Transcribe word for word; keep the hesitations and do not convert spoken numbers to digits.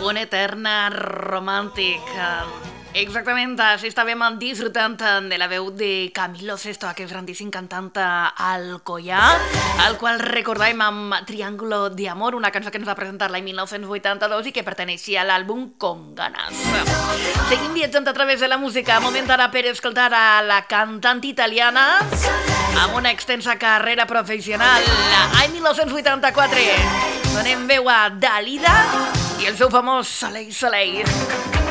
una eterna romàntica. Exactament, així estàvem disfrutant de la veu de Camilo Sesto, aquest grandíssim cantant alcoià, el qual recordàvem amb Triángulo de Amor, una cançó que ens va presentar l'any mil nou-cents vuitanta-dos i que perteneixia a l'àlbum Con Ganas. Seguim viatjant a través de la música, moment ara per escoltar a la cantant italiana amb una extensa carrera professional. L'any mil nou-cents vuitanta-quatre donem veu a Dalida i el seu famós Soleil Soleil.